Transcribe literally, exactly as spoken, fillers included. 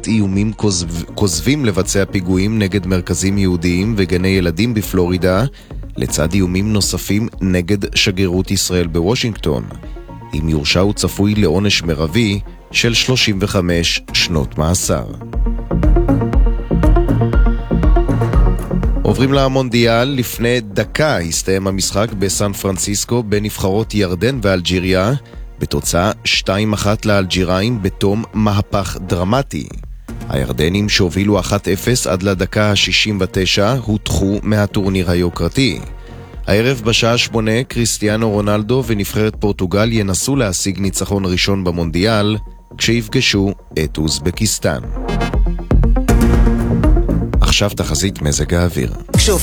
למרות איומים כוזבים לבצע פיגועים נגד מרכזים יהודיים וגני ילדים בפלורידה, לצד איומים נוספים נגד שגרירות ישראל בוושינגטון. אם יורשע הוא צפוי לעונש מרבי של שלושים וחמש שנות מאסר. עוברים למונדיאל. לפני דקה הסתיים המשחק בסן פרנסיסקו בין נבחרות ירדן ואלג'יריה, בתוצאה שתיים אחת לאלג'יראים בתום מהפך דרמטי. הירדנים שהובילו אחת אפס עד לדקה ה-שישים ותשע הודחו מהטורניר היוקרתי. הערב בשעה שמונה קריסטיאנו רונלדו ונבחרת פורטוגל ינסו להשיג ניצחון ראשון במונדיאל כשיפגשו את אוזבקיסטן. עכשיו תחזית מזג האוויר.